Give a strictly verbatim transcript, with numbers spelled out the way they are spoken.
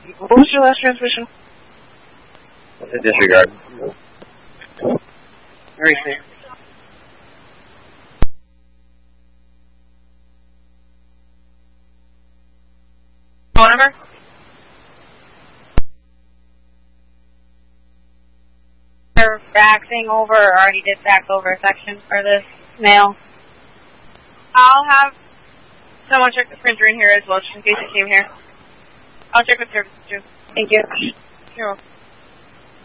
What was your last transmission? Disregard. Very clear. Phone number? They're faxing over, or already did fax over a section for this mail. I'll have someone check the printer in here as well, just in case it came here. I'll check with services too. Thank you. You're welcome.